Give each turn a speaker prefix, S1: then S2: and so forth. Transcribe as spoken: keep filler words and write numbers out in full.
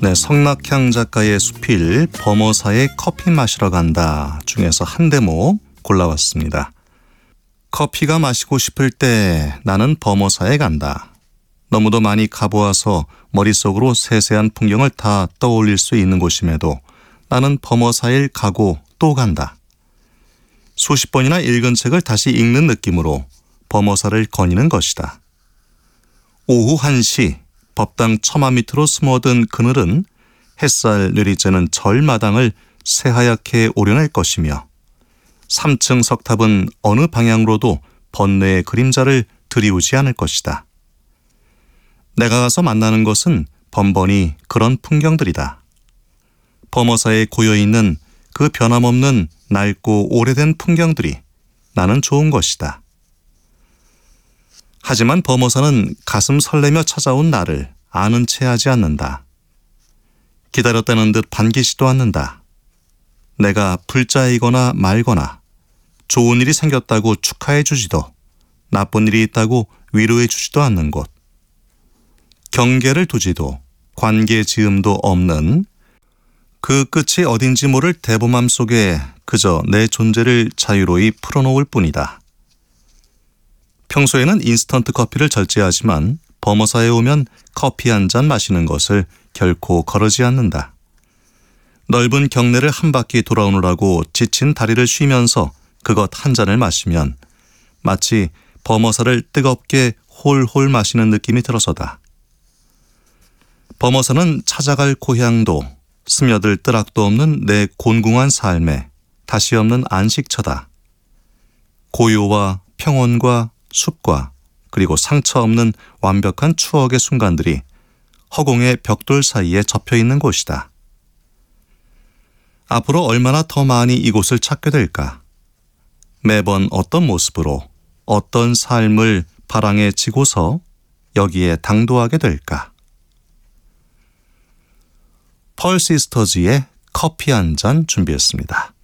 S1: 네, 성낙향 작가의 수필 범어사에 커피 마시러 간다 중에서 한 대목 골라왔습니다. 커피가 마시고 싶을 때 나는 범어사에 간다. 너무도 많이 가보아서 머릿속으로 세세한 풍경을 다 떠올릴 수 있는 곳임에도 나는 범어사에 가고 또 간다. 수십 번이나 읽은 책을 다시 읽는 느낌으로 범어사를 거니는 것이다. 오후 한 시 법당 처마 밑으로 숨어든 그늘은 햇살 내리쬐는 절마당을 새하얗게 오려낼 것이며 삼 층 석탑은 어느 방향으로도 번뇌의 그림자를 들이우지 않을 것이다. 내가 가서 만나는 것은 번번이 그런 풍경들이다. 범어사에 고여있는 그 변함없는 낡고 오래된 풍경들이 나는 좋은 것이다. 하지만 범어사는 가슴 설레며 찾아온 나를 아는 채 하지 않는다. 기다렸다는 듯 반기지도 않는다. 내가 불자이거나 말거나 좋은 일이 생겼다고 축하해 주지도 나쁜 일이 있다고 위로해 주지도 않는 곳. 경계를 두지도 관계 지음도 없는 그 끝이 어딘지 모를 대범함 속에 그저 내 존재를 자유로이 풀어놓을 뿐이다. 평소에는 인스턴트 커피를 절제하지만 범어사에 오면 커피 한 잔 마시는 것을 결코 거르지 않는다. 넓은 경내를 한 바퀴 돌아오느라고 지친 다리를 쉬면서 그것 한 잔을 마시면 마치 범어사를 뜨겁게 홀홀 마시는 느낌이 들어서다. 범어사는 찾아갈 고향도 스며들 뜨락도 없는 내 곤궁한 삶에 다시 없는 안식처다. 고요와 평온과 숲과 그리고 상처 없는 완벽한 추억의 순간들이 허공의 벽돌 사이에 접혀있는 곳이다. 앞으로 얼마나 더 많이 이곳을 찾게 될까? 매번 어떤 모습으로 어떤 삶을 바랑에 지고서 여기에 당도하게 될까? 펄 시스터즈의 커피 한 잔 준비했습니다.